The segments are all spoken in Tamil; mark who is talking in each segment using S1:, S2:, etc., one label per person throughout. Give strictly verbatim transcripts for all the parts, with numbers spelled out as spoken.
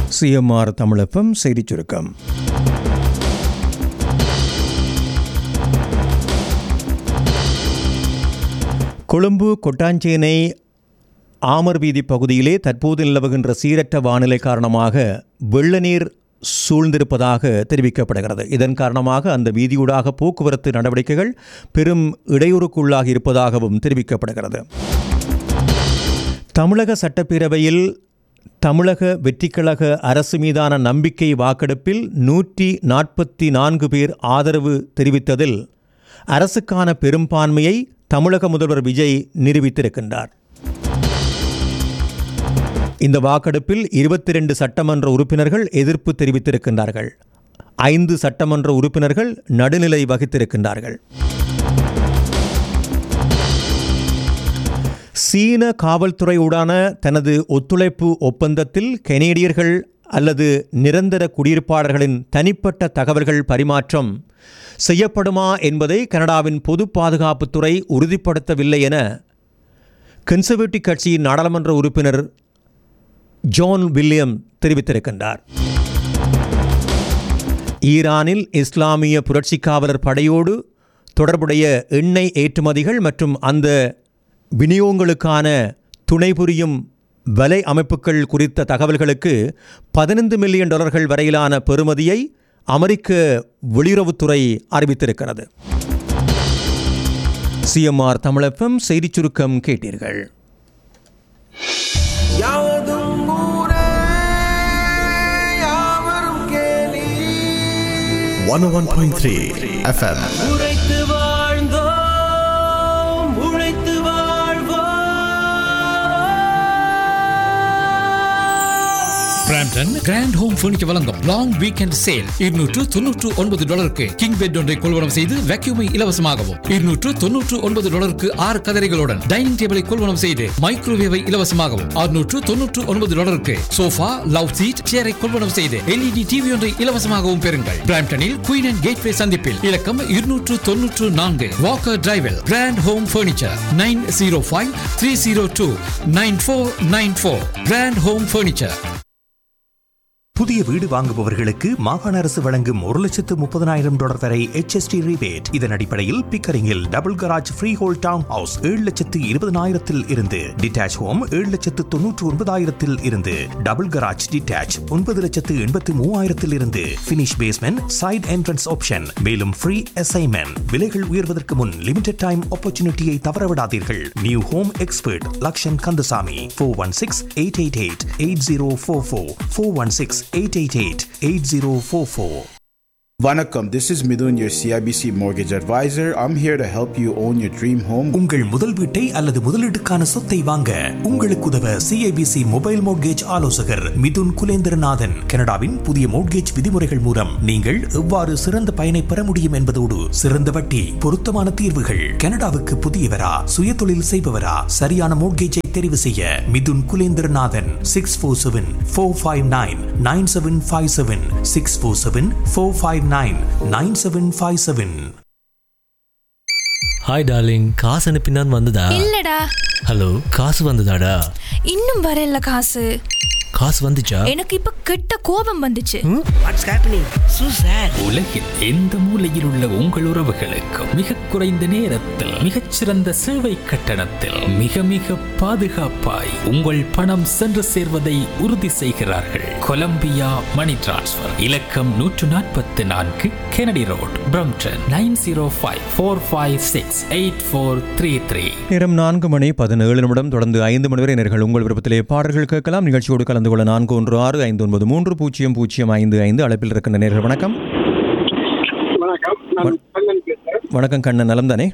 S1: சிஎம்ஆர் தமிழப்பம் செய்திச் சுருக்கம். கொழும்பு கொட்டாஞ்சேனை ஆமர் வீதி பகுதியிலே தற்போது நிலவுகின்ற சீரற்ற வானிலை காரணமாக வெள்ள நீர் சூழ்ந்திருப்பதாக தெரிவிக்கப்படுகிறது. இதன் காரணமாக அந்த வீதியூடாக போக்குவரத்து நடவடிக்கைகள் பெரும் இடையூறுக்குள்ளாகி இருப்பதாகவும் தெரிவிக்கப்படுகிறது. தமிழக சட்டப்பேரவையில் தமிழக வெற்றிக்கழக அரசு மீதான நம்பிக்கை வாக்கெடுப்பில் நூற்றி நாற்பத்தி நான்கு பேர் ஆதரவு தெரிவித்ததில் அரசுக்கான பெரும்பான்மையை தமிழக முதல்வர் விஜய் நிரூபித்திருக்கின்றார். இந்த வாக்கெடுப்பில் இருபத்தி இரண்டு சட்டமன்ற உறுப்பினர்கள் எதிர்ப்பு தெரிவித்திருக்கின்றார்கள். ஐந்து சட்டமன்ற உறுப்பினர்கள் நடுநிலை வகித்திருக்கின்றார்கள். சீன காவல்துறையுடான தனது ஒத்துழைப்பு ஒப்பந்தத்தில் கனேடியர்கள் அல்லது நிரந்தர குடியிருப்பாளர்களின் தனிப்பட்ட தகவல்கள் பரிமாற்றம் செய்யப்படுமா என்பதை கனடாவின் பொது பாதுகாப்புத்துறை உறுதிப்படுத்தவில்லை என கன்சர்வேட்டிவ் கட்சியின் நாடாளுமன்ற உறுப்பினர் ஜான் வில்லியம் தெரிவித்திருக்கின்றார். ஈரானில் இஸ்லாமிய புரட்சி காவலர் படையோடு தொடர்புடைய எண்ணெய் ஏற்றுமதிகள் மற்றும் அந்த விநியோகங்களுக்கான துணை புரியும் வலை அமைப்புகள் குறித்த தகவல்களுக்கு பதினைந்து மில்லியன் டாலர்கள் வரையிலான பெறுமதியை அமெரிக்க வெளியுறவுத்துறை அறிவித்திருக்கிறது. சிஎம்ஆர் தமிழப்பம் செய்திச் சுருக்கம் கேட்டீர்கள்.
S2: one oh one point three F M.
S3: Brampton grand home furniture வழங்கும் லாங் வீக்கெண்ட் சேல். இருநூற்று தொன்னூற்று ஒன்பது டாலருக்கு கிங் பெட் ஒன்றை கொள்வனம் செய்து வேக்யூமை இலவசமாகவும், இருநூற்று தொன்னூற்று ஒன்பது டாலருக்கு ஆறு கதரைகளுடன் டைனிங் டேபிளை கொள்வனம் செய்து மைக்ரோவேவை இலவசமாகவும், அறுநூற்று தொன்னூற்று ஒன்பது டாலருக்கு சோஃபா, லவ் சீட், சேரை கொள்வனம் செய்து எல்இடி டிவி ஒன்றை இலவசமாகவும் பெறுங்கள். பிராம்டனில் குயின் அண்ட் கேட்வே சந்திப்பில் இலக்கம் இருநூற்று தொன்னூற்று நான்கு Walker டிரைவில் grand home furniture nine zero five three zero two nine four nine four. Grand home furniture.
S4: புதிய வீடு வாங்குபவர்களுக்கு மாகாண அரசு வழங்கும் ஒரு லட்சத்து முப்பதனாயிரம் டாலர் வரை H S T ரிபேட். இதன் அடிப்படையில் பிக்கரிங்கில் double garage free whole down house ஏழு லட்சத்து இருபதனாயிரத்தில் இருந்து, டிட்டாச் ஹோம் ஏழு லட்சத்து தொன்னூற்று ஒன்பதாயிரத்தில் இருந்து, டபுள் கராஜ் டிட்டாச் ஒன்பது லட்சத்து எண்பத்து மூவாயிரத்தில் இருந்து, finish basement side entrance option, மேலும் ஃப்ரீ அசைன்மெண்ட். விலைகள் உயர்வதற்கு முன் லிமிடெட் டைம் ஆப்பர்ச்சுனிட்டியை தவறவிடாதீர்கள். New home expert Lakshan Kandasamy four one six eight eight eight eight zero four four four one six eight eight eight eight zero four four.
S5: Vanakkam, this is Midun, your C I B C mortgage advisor. I'm here to help you own your dream home.
S4: உங்கள் முதல் வீட்டை அல்லது முதலீட்டுக்கான சொத்தை வாங்க உங்களுக்கு உதவ C I B C mobile mortgage ஆலோசகர் மிதுன் குலேந்திரநாதன். கனடாவின் புதிய மோட்கேஜ் விதிமுறைகள் மூலம் நீங்கள் எவ்வாறு சிறந்த பயனை பெற முடியும் என்பதோடு சிறந்த வட்டி, பொருத்தமான தீர்வுகள். கனடாவுக்கு புதியவரா, சுய தொழில் செய்பவரா, சரியான மோட்கேஜை தெரிவு செய்ய Mithun Kulendranathan six four seven four five nine nine seven five seven six four seven four five nine nine seven five seven.
S6: Hi darling, காசு அனுப்பினான் வந்ததா?
S7: இல்லடா.
S6: ஹலோ, காசு வந்ததாடா?
S7: இன்னும் வரல காசு.
S6: காசு வந்துச்சா?
S7: எனக்கு இப்ப கெட்ட கோபம் வந்துச்சு.
S8: What's happening so sad.
S9: உலகில் எந்த மூலையில் உள்ள உங்கள் உறவுகளுக்கு மிக குறைந்த நேரத்தில் மிகச்சிறந்த சேவை கட்டணத்தில் மிக மிக பாதுகாப்பாய் உங்கள் பணம் சென்று சேர்வதை உறுதி செய்கிறார்கள். கொலம்பியா மணி டிரான்ஸ்ஃபர். இலக்கம் நூற்று நாற்பத்தி நான்கு Kennedy road, Brampton nine zero five four five six eight four three three.
S1: நேரம் நான்கு மணி பதினேழு நிமிடம். தொடர்ந்து ஐந்து மணி வரை நேர்கள் உங்கள் விருப்பத்திலே பாடல்கள் கேட்கலாம். நிகழ்ச்சியோடு கலந்து கொள்ள நான்கு ஒன்று ஆறு ஐந்து ஒன்பது மூன்று பூஜ்ஜியம் பூஜ்ஜியம் ஐந்து ஐந்து அழைப்பில் இருக்கின்ற நேர்கள். வணக்கம். வணக்கம் கண்ணன், நலம் தானே?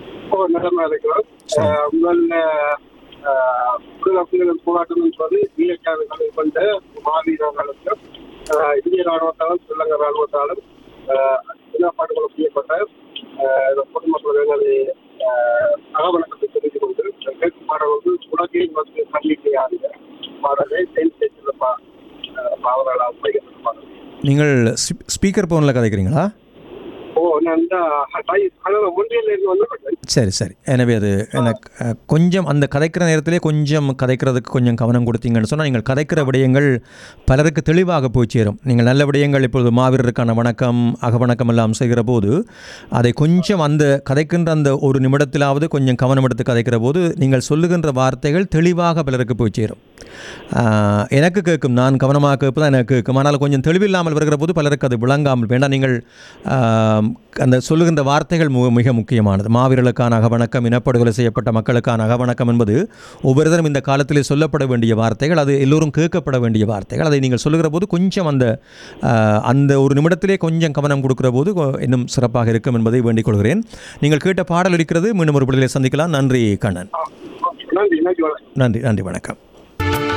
S10: இந்திய ராணுவத்தாலும் ஸ்ரீலங்கா ராணுவத்தாலும் பாடுகளும் செய்யப்பட்ட பொதுமக்கள் அகவணக்கத்தை தெரிவித்துக் கொண்டு பாடல் வந்து உலகை வந்து பள்ளிக்கையாக பாடலை செயல்படுத்த பாவர்களாக.
S1: நீங்கள் ஸ்பீக்கர் போனில் கதைக்கிறீங்களா?
S10: ஓ நான் இந்த ஒன்றியில் இருந்து வந்து
S1: சரி சரி எனவே அது எனக்கு அஹ், கொஞ்சம் அந்த கதைக்கிற நேரத்திலே கொஞ்சம் கதைக்கிறதுக்கு கொஞ்சம் கவனம் கொடுத்தீங்கன்னு சொன்னால் நீங்கள் கதைக்கிற விடயங்கள் பலருக்கு தெளிவாக போய் சேரும். நீங்கள் நல்ல விடயங்கள் இப்பொழுது மாவீரருக்கான வணக்கம் அகவணக்கம் எல்லாம் செய்கிற போது அதை கொஞ்சம் அந்த கதைக்கின்ற அந்த ஒரு நிமிடத்திலாவது கொஞ்சம் கவனம் எடுத்து கதைக்கிற போது நீங்கள் சொல்லுகின்ற வார்த்தைகள் தெளிவாக பலருக்கு போய் சேரும். ஆஹ், எனக்கு கேட்கும், நான் கவனமாக கேட்பது தான் எனக்கு கேட்கும். ஆனால் கொஞ்சம் தெளிவில்லாமல் வருகிற போது பலருக்கு அது விளங்காமல் வேண்டாம். நீங்கள் ஆஹ், அந்த சொல்லுகின்ற வார்த்தைகள் மு- மிக முக்கியமானது. மாவீரர்களுக்கான அகவணக்கம், இனப்படுகொலை செய்யப்பட்ட மக்களுக்கான அகவணக்கம் என்பது ஒவ்வொருத்தரும் இந்த காலத்திலே சொல்லப்பட வேண்டிய வார்த்தைகள், அது எல்லோரும் கேட்கப்பட வேண்டிய வார்த்தைகள். அதை நீங்கள் சொல்லுகிற போது கொஞ்சம் அந்த ஆஹ், அந்த ஒரு நிமிடத்திலே கொஞ்சம் கவனம் கொடுக்கிற போது கொ- இன்னும் சிறப்பாக இருக்கும் என்பதை வேண்டிக் கொள்கிறேன். நீங்கள் கேட்ட பாடல் இருக்கிறது. மீண்டும் ஒரு பொழுதிலே சந்திக்கலாம். நன்றி கண்ணன்.
S10: நன்றி நன்றி வணக்கம்.
S1: நன்றி நன்றி வணக்கம்.